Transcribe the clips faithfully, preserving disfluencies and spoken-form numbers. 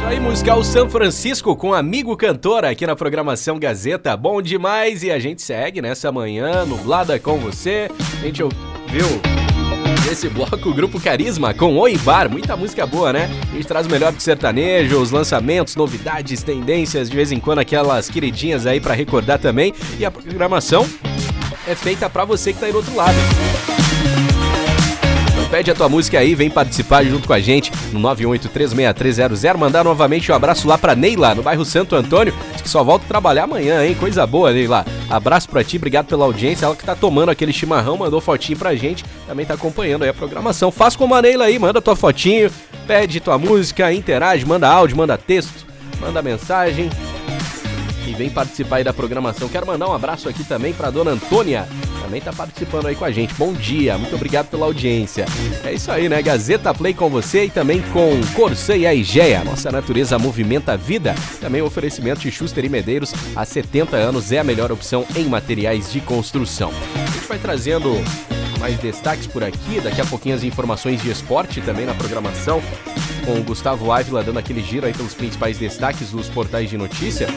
Aí, musical São Francisco com Amigo Cantor aqui na programação Gazeta. Bom demais e a gente segue nessa manhã nublada com você. A gente ouviu esse bloco o Grupo Carisma com Oi Bar. Muita música boa, né? A gente traz o melhor do sertanejo, os lançamentos, novidades, tendências, de vez em quando aquelas queridinhas aí pra recordar também. E a programação é feita pra você que tá aí do outro lado. Pede a tua música aí, vem participar junto com a gente no nove oito três seis três zero zero. Mandar novamente um abraço lá pra Neila, no bairro Santo Antônio. Diz que só volta a trabalhar amanhã, hein? Coisa boa, Neila. Abraço pra ti, obrigado pela audiência. Ela que tá tomando aquele chimarrão, mandou fotinho pra gente. Também tá acompanhando aí a programação. Faz como a Neila aí, manda tua fotinho, pede tua música, interage, manda áudio, manda texto, manda mensagem. E vem participar aí da programação. Quero mandar um abraço aqui também pra dona Antônia. Também tá participando aí com a gente. Bom dia, muito obrigado pela audiência. É isso aí, né? Gazeta Play com você e também com Corsã e a Igea. Nossa natureza movimenta a vida. Também o oferecimento de Schuster e Medeiros. Há setenta anos é a melhor opção em materiais de construção. A gente vai trazendo mais destaques por aqui. Daqui a pouquinho as informações de esporte também na programação. Com o Gustavo Ávila dando aquele giro aí pelos principais destaques dos portais de notícia.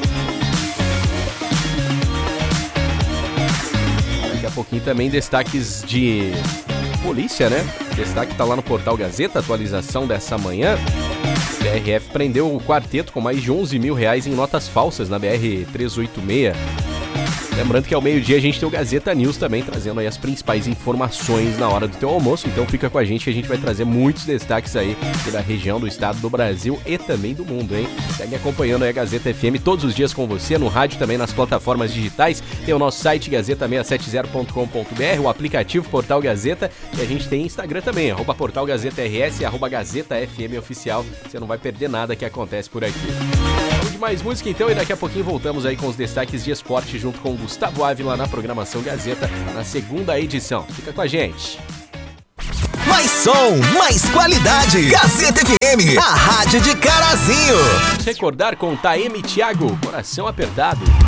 Daqui a pouquinho também destaques de polícia, né? Destaque tá lá no portal Gazeta, atualização dessa manhã. B R F prendeu o quarteto com mais de onze mil reais em notas falsas na B R trezentos e oitenta e seis. Lembrando que ao meio-dia a gente tem o Gazeta News também, trazendo aí as principais informações na hora do teu almoço. Então fica com a gente que a gente vai trazer muitos destaques aí da região, do estado, do Brasil e também do mundo, hein? Segue acompanhando aí a Gazeta F M todos os dias com você, no rádio também, nas plataformas digitais. Tem o nosso site gazeta seiscentos e setenta ponto com ponto b r, o aplicativo Portal Gazeta, e a gente tem Instagram também, arroba Portal Gazeta R S, arroba Gazeta F M Oficial. Você não vai perder nada que acontece por aqui. Vamos de mais música então, e daqui a pouquinho voltamos aí com os destaques de esporte junto com o Gustavo Ávila na programação Gazeta, na segunda edição. Fica com a gente. Mais som, mais qualidade. Gazeta F M, a rádio de Carazinho. Vamos recordar com Taeme Thiago, Coração Apertado.